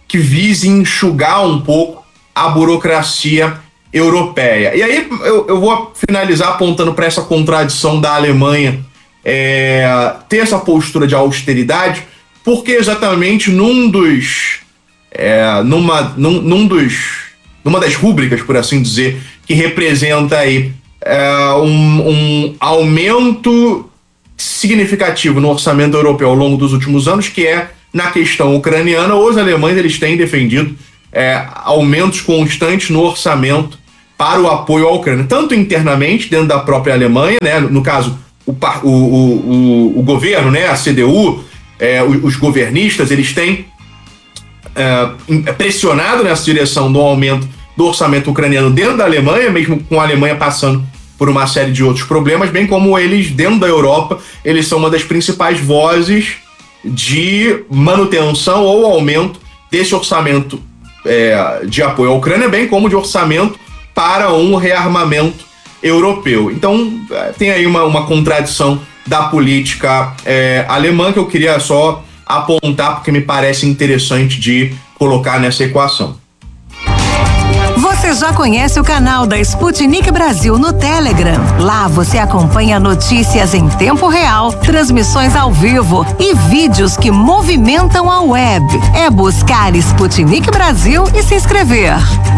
que vise enxugar um pouco a burocracia europeia. E aí eu, eu vou finalizar apontando para essa contradição da Alemanha é, ter essa postura de austeridade, porque exatamente num dos, é, numa, num, num dos, numa das rúbricas, por assim dizer, que representa aí é, um, um aumento significativo no orçamento europeu ao longo dos últimos anos, que é na questão ucraniana, os alemães eles têm defendido é, aumentos constantes no orçamento para o apoio à Ucrânia, tanto internamente dentro da própria Alemanha, né, no, no caso o, o, o, o governo, né, a C D U, é, os, os governistas, eles têm é, pressionado nessa direção do aumento do orçamento ucraniano dentro da Alemanha, mesmo com a Alemanha passando por uma série de outros problemas, bem como eles, dentro da Europa, eles são uma das principais vozes de manutenção ou aumento desse orçamento é, de apoio à Ucrânia, bem como de orçamento para um rearmamento europeu. Então, tem aí uma, uma contradição da política é, alemã que eu queria só apontar, porque me parece interessante de colocar nessa equação. Você já conhece o canal da Sputnik Brasil no Telegram? Lá você acompanha notícias em tempo real, transmissões ao vivo e vídeos que movimentam a web. É buscar Sputnik Brasil e se inscrever.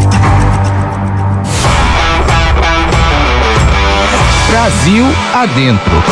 Brasil adentro.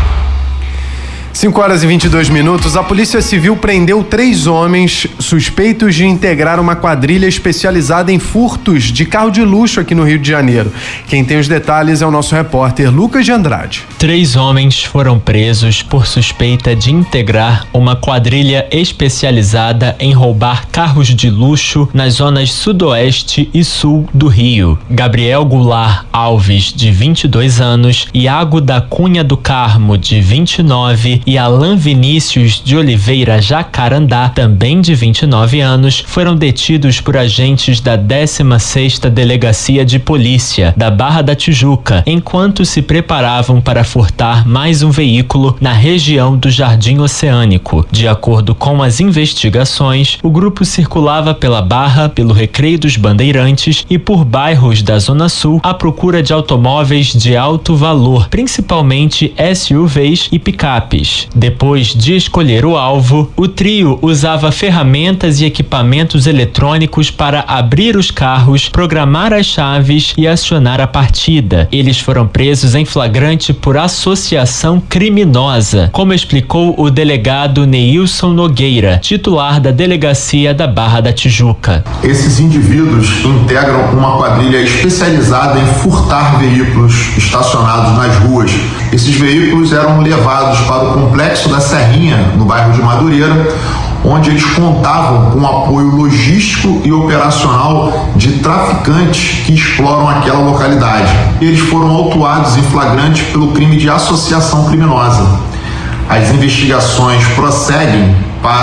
cinco horas e vinte e dois minutos, a Polícia Civil prendeu três homens suspeitos de integrar uma quadrilha especializada em furtos de carro de luxo aqui no Rio de Janeiro. Quem tem os detalhes é o nosso repórter Lucas de Andrade. Três homens foram presos por suspeita de integrar uma quadrilha especializada em roubar carros de luxo nas zonas sudoeste e sul do Rio. Gabriel Goulart Alves, de vinte e dois anos, Iago da Cunha do Carmo, de vinte e nove, e Alan Vinícius de Oliveira Jacarandá, também de vinte e nove anos, foram detidos por agentes da décima sexta Delegacia de Polícia da Barra da Tijuca, enquanto se preparavam para furtar mais um veículo na região do Jardim Oceânico. De acordo com as investigações, o grupo circulava pela Barra, pelo Recreio dos Bandeirantes e por bairros da Zona Sul à procura de automóveis de alto valor, principalmente S U Vs e picapes. Depois de escolher o alvo, o trio usava ferramentas e equipamentos eletrônicos para abrir os carros, programar as chaves e acionar a partida. Eles foram presos em flagrante por associação criminosa, como explicou o delegado Neilson Nogueira, titular da Delegacia da Barra da Tijuca. Esses indivíduos integram uma quadrilha especializada em furtar veículos estacionados nas ruas. Esses veículos eram levados para o Complexo da Serrinha, no bairro de Madureira, onde eles contavam com apoio logístico e operacional de traficantes que exploram aquela localidade. Eles foram autuados em flagrante pelo crime de associação criminosa. As investigações prosseguem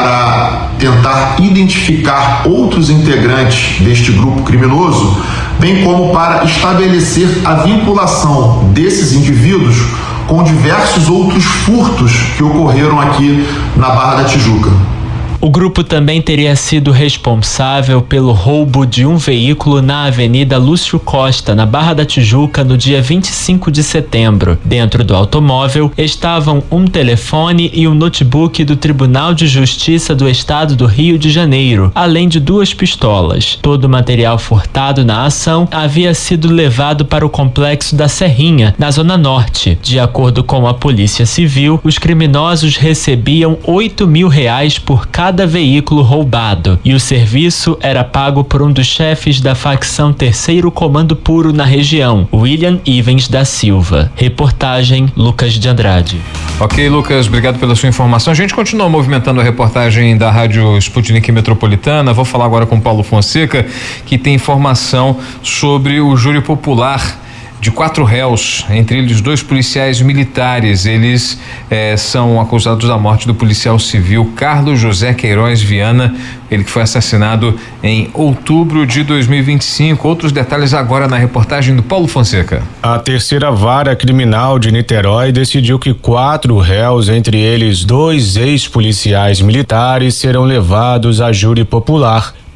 para tentar identificar outros integrantes deste grupo criminoso, bem como para estabelecer a vinculação desses indivíduos com diversos outros furtos que ocorreram aqui na Barra da Tijuca. O grupo também teria sido responsável pelo roubo de um veículo na Avenida Lúcio Costa, na Barra da Tijuca, no dia vinte e cinco de setembro. Dentro do automóvel estavam um telefone e um notebook do Tribunal de Justiça do Estado do Rio de Janeiro, além de duas pistolas. Todo o material furtado na ação havia sido levado para o Complexo da Serrinha, na Zona Norte. De acordo com a Polícia Civil, os criminosos recebiam oito mil reais por cada cada veículo roubado, e o serviço era pago por um dos chefes da facção Terceiro Comando Puro na região, William Ivens da Silva. Reportagem Lucas de Andrade. Ok, Lucas, obrigado pela sua informação. A gente continua movimentando a reportagem da Rádio Sputnik Metropolitana. Vou falar agora com Paulo Fonseca, que tem informação sobre o júri popular de quatro réus, entre eles dois policiais militares. Eles eh, são acusados da morte do policial civil Carlos José Queiroz Viana, ele que foi assassinado em outubro de dois mil e vinte e cinco. Outros detalhes agora na reportagem do Paulo Fonseca. A terceira vara criminal de Niterói decidiu que quatro réus, entre eles dois ex-policiais militares, serão levados a júri popular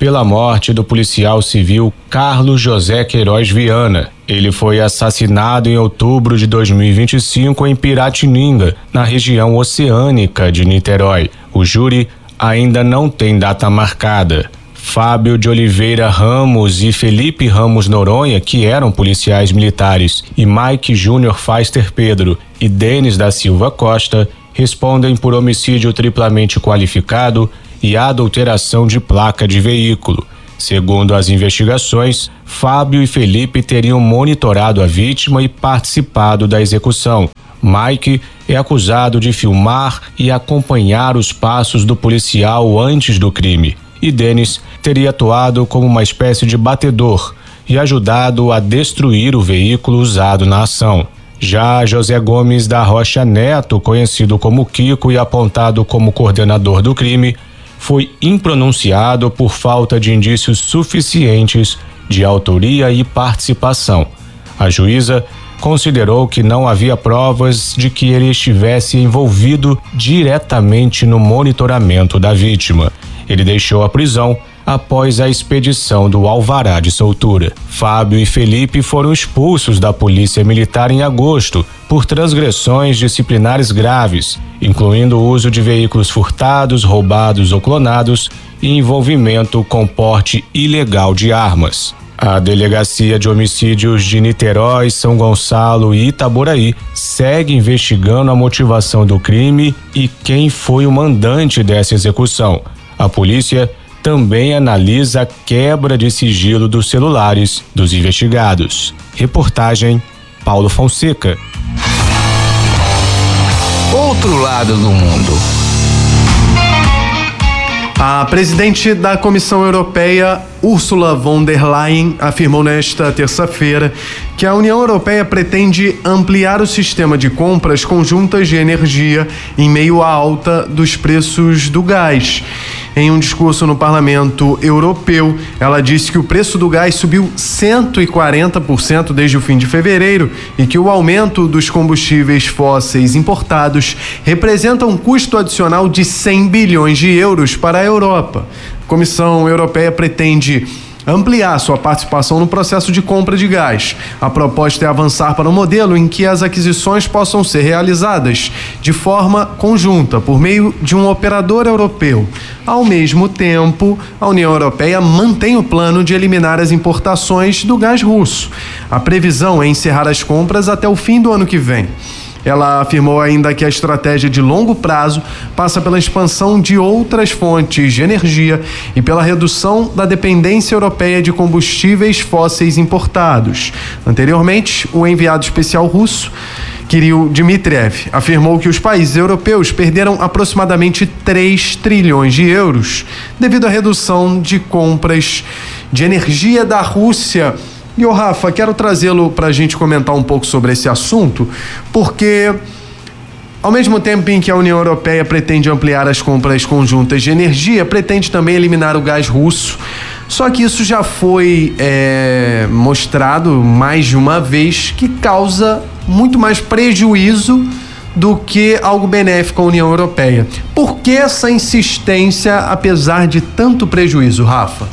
pela morte do policial civil Carlos José Queiroz Viana. Ele foi assassinado em outubro de dois mil e vinte e cinco em Piratininga, na região oceânica de Niterói. O júri ainda não tem data marcada. Fábio de Oliveira Ramos e Felipe Ramos Noronha, que eram policiais militares, e Mike Júnior Faister Pedro e Denis da Silva Costa respondem por homicídio triplamente qualificado e adulteração de placa de veículo. Segundo as investigações, Fábio e Felipe teriam monitorado a vítima e participado da execução. Mike é acusado de filmar e acompanhar os passos do policial antes do crime. E Denis teria atuado como uma espécie de batedor e ajudado a destruir o veículo usado na ação. Já José Gomes da Rocha Neto, conhecido como Kiko e apontado como coordenador do crime, foi impronunciado por falta de indícios suficientes de autoria e participação. A juíza considerou que não havia provas de que ele estivesse envolvido diretamente no monitoramento da vítima. Ele deixou a prisão após a expedição do alvará de soltura. Fábio e Felipe foram expulsos da Polícia Militar em agosto por transgressões disciplinares graves, incluindo o uso de veículos furtados, roubados ou clonados e envolvimento com porte ilegal de armas. A Delegacia de Homicídios de Niterói, São Gonçalo e Itaboraí segue investigando a motivação do crime e quem foi o mandante dessa execução. A polícia também analisa a quebra de sigilo dos celulares dos investigados. Reportagem Paulo Fonseca. Outro lado do mundo. A presidente da Comissão Europeia, Ursula von der Leyen, afirmou nesta terça-feira que a União Europeia pretende ampliar o sistema de compras conjuntas de energia em meio à alta dos preços do gás. Em um discurso no Parlamento Europeu, ela disse que o preço do gás subiu cento e quarenta por cento desde o fim de fevereiro e que o aumento dos combustíveis fósseis importados representa um custo adicional de cem bilhões de euros para a Europa. A Comissão Europeia pretende ampliar sua participação no processo de compra de gás. A proposta é avançar para um modelo em que as aquisições possam ser realizadas de forma conjunta, por meio de um operador europeu. Ao mesmo tempo, a União Europeia mantém o plano de eliminar as importações do gás russo. A previsão é encerrar as compras até o fim do ano que vem. Ela afirmou ainda que a estratégia de longo prazo passa pela expansão de outras fontes de energia e pela redução da dependência europeia de combustíveis fósseis importados. Anteriormente, o enviado especial russo, Kirill Dmitriev, afirmou que os países europeus perderam aproximadamente três trilhões de euros devido à redução de compras de energia da Rússia. E o Rafa, quero trazê-lo para a gente comentar um pouco sobre esse assunto, porque ao mesmo tempo em que a União Europeia pretende ampliar as compras conjuntas de energia, pretende também eliminar o gás russo. Só que isso já foi é, mostrado mais de uma vez que causa muito mais prejuízo do que algo benéfico à União Europeia. Por que essa insistência, apesar de tanto prejuízo, Rafa?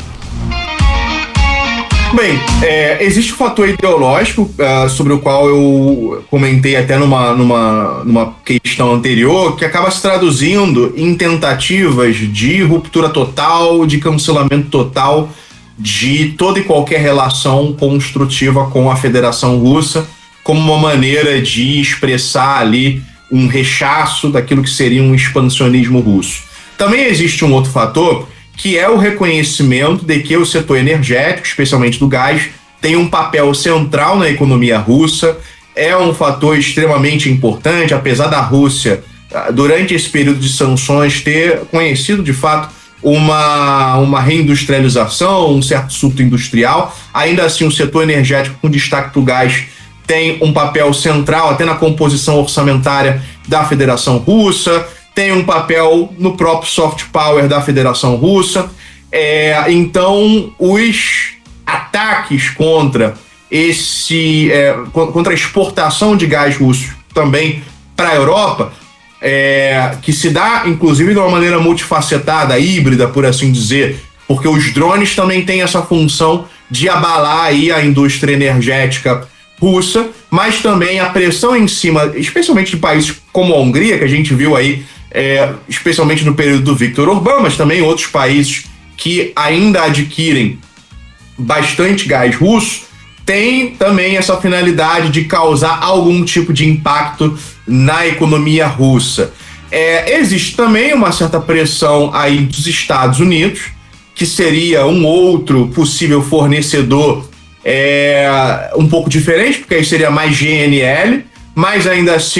Bem, é, existe um fator ideológico uh, sobre o qual eu comentei até numa, numa, numa questão anterior, que acaba se traduzindo em tentativas de ruptura total, de cancelamento total de toda e qualquer relação construtiva com a Federação Russa, como uma maneira de expressar ali um rechaço daquilo que seria um expansionismo russo. Também existe um outro fator, que é o reconhecimento de que o setor energético, especialmente do gás, tem um papel central na economia russa, é um fator extremamente importante, apesar da Rússia, durante esse período de sanções, ter conhecido, de fato, uma, uma reindustrialização, um certo surto industrial. Ainda assim, o setor energético, com destaque para o gás, tem um papel central até na composição orçamentária da Federação Russa, tem um papel no próprio soft power da Federação Russa. É, então, os ataques contra esse é, contra a exportação de gás russo também para a Europa, é, que se dá, inclusive, de uma maneira multifacetada, híbrida, por assim dizer, porque os drones também têm essa função de abalar aí a indústria energética russa, mas também a pressão em cima, especialmente de países como a Hungria, que a gente viu aí, é, especialmente no período do Viktor Orbán, mas também outros países que ainda adquirem bastante gás russo, tem também essa finalidade de causar algum tipo de impacto na economia russa. É, existe também uma certa pressão aí dos Estados Unidos, que seria um outro possível fornecedor é, um pouco diferente, porque aí seria mais G N L, mas ainda assim